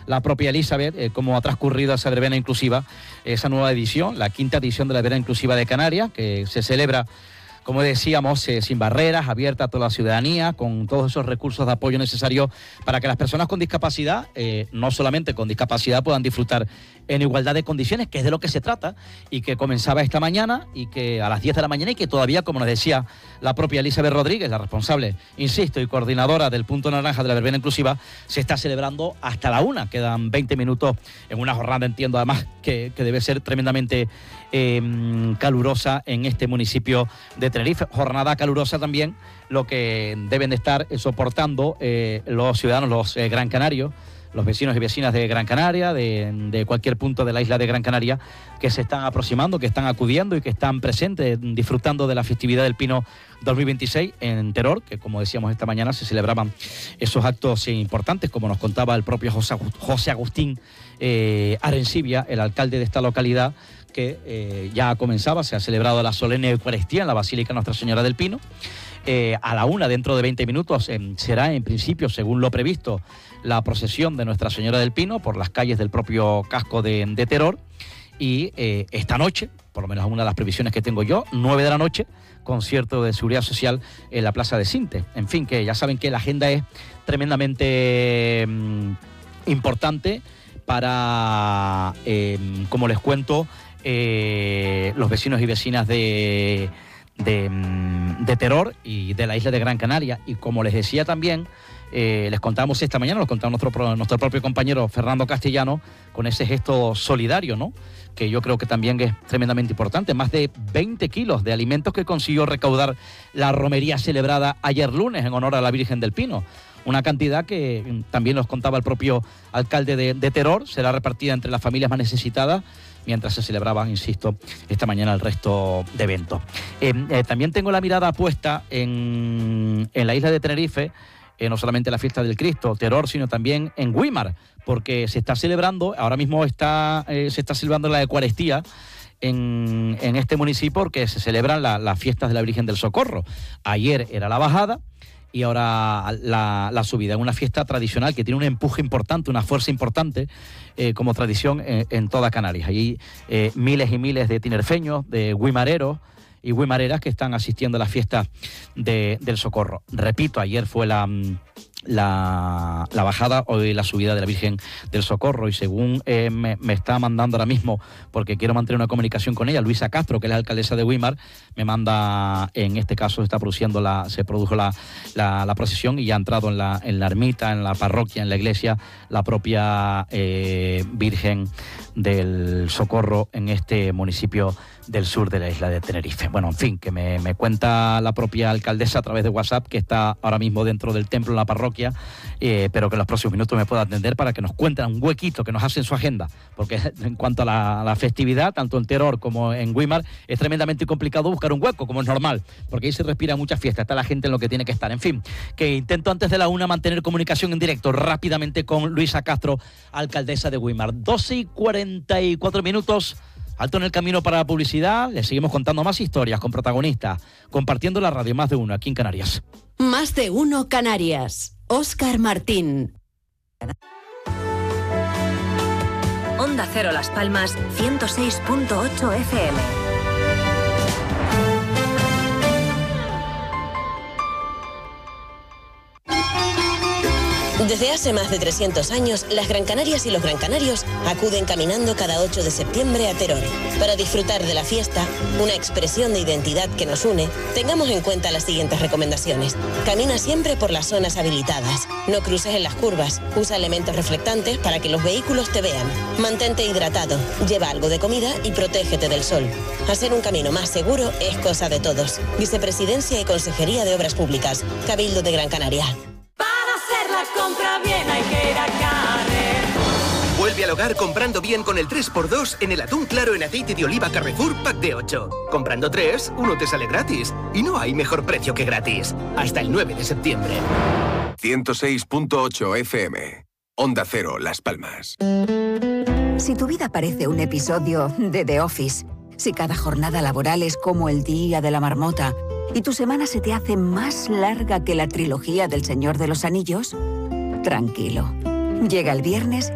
la propia Elizabeth, cómo ha transcurrido esa verbena inclusiva, esa nueva edición, la 5ª edición de la verbena inclusiva de Canarias, que se celebra, como decíamos, sin barreras, abierta a toda la ciudadanía, con todos esos recursos de apoyo necesarios para que las personas con discapacidad, no solamente con discapacidad, puedan disfrutar en igualdad de condiciones, que es de lo que se trata, y que comenzaba esta mañana, y que a las 10 de la mañana, y que todavía, como nos decía la propia Elizabeth Rodríguez, la responsable, insisto, y coordinadora del Punto Naranja de la verbena inclusiva, se está celebrando hasta la 1. Quedan 20 minutos en una jornada, entiendo además, que debe ser tremendamente calurosa en este municipio de Tenerife. Jornada calurosa también, lo que deben de estar soportando los ciudadanos, los gran canarios, los vecinos y vecinas de Gran Canaria, de cualquier punto de la isla de Gran Canaria, que se están aproximando, que están acudiendo y que están presentes, disfrutando de la festividad del Pino 2026 en Teror, que como decíamos esta mañana se celebraban esos actos importantes, como nos contaba el propio José Agustín Arencibia, el alcalde de esta localidad, que ya comenzaba, se ha celebrado la solemne Eucaristía en la Basílica Nuestra Señora del Pino. A la 1, dentro de 20 minutos, será en principio, según lo previsto, la procesión de Nuestra Señora del Pino por las calles del propio casco de Teror. Y esta noche, por lo menos una de las previsiones que tengo yo, 9 de la noche, concierto de seguridad social en la Plaza de Sinte. En fin, que ya saben que la agenda es tremendamente importante para, como les cuento, los vecinos y vecinas de Teror y de la isla de Gran Canaria. Y como les decía también, les contamos esta mañana, nos contaba nuestro propio compañero Fernando Castellano, con ese gesto solidario, ¿no?, que yo creo que también es tremendamente importante. Más de 20 kilos de alimentos que consiguió recaudar la romería celebrada ayer lunes en honor a la Virgen del Pino. Una cantidad que también nos contaba el propio alcalde de Teror, será repartida entre las familias más necesitadas, mientras se celebraban, insisto, esta mañana el resto de eventos. También tengo la mirada puesta en la isla de Tenerife, no solamente la fiesta del Cristo, Teror, sino también en Güímar, porque se está celebrando, ahora mismo se está celebrando la Eucaristía en este municipio, porque se celebran las fiestas de la Virgen del Socorro. Ayer era la bajada y ahora la subida. Es una fiesta tradicional que tiene un empuje importante, una fuerza importante, como tradición en toda Canarias. Hay miles y miles de tinerfeños, de güimareros y güimareras que están asistiendo a la fiesta del Socorro. Repito, ayer fue la bajada, hoy la subida de la Virgen del Socorro, y según me está mandando ahora mismo, porque quiero mantener una comunicación con ella, Luisa Castro, que es la alcaldesa de Güímar, me manda, en este caso se produjo la procesión y ya ha entrado en la ermita, en la parroquia, en la iglesia, la propia Virgen del Socorro en este municipio del sur de la isla de Tenerife. Bueno, en fin, que me cuenta la propia alcaldesa a través de WhatsApp que está ahora mismo dentro del templo, en la parroquia, pero que en los próximos minutos me pueda atender para que nos cuenten un huequito que nos hace en su agenda, porque en cuanto a la festividad, tanto en Teror como en Güímar, es tremendamente complicado buscar un hueco, como es normal, porque ahí se respira mucha fiesta, está la gente en lo que tiene que estar. En fin, que intento antes de la 1 mantener comunicación en directo rápidamente con Luisa Castro, alcaldesa de Güímar. 12:44 minutos. Alto en el camino para la publicidad, les seguimos contando más historias con protagonistas, compartiendo la radio Más de Uno aquí en Canarias. Más de Uno Canarias. Óscar Martín. Onda Cero Las Palmas, 106.8 FM. Desde hace más de 300 años, las Gran Canarias y los Gran Canarios acuden caminando cada 8 de septiembre a Teror. Para disfrutar de la fiesta, una expresión de identidad que nos une, tengamos en cuenta las siguientes recomendaciones. Camina siempre por las zonas habilitadas. No cruces en las curvas. Usa elementos reflectantes para que los vehículos te vean. Mantente hidratado. Lleva algo de comida y protégete del sol. Hacer un camino más seguro es cosa de todos. Vicepresidencia y Consejería de Obras Públicas. Cabildo de Gran Canaria. Compra bien, hay que ir a Carrefour. Vuelve al hogar comprando bien con el 3x2 en el atún claro en aceite de oliva Carrefour Pack de 8. Comprando 3, uno te sale gratis. Y no hay mejor precio que gratis. Hasta el 9 de septiembre. 106.8 FM. Onda Cero, Las Palmas. Si tu vida parece un episodio de The Office, si cada jornada laboral es como el día de la marmota y tu semana se te hace más larga que la trilogía del Señor de los Anillos, tranquilo. Llega el viernes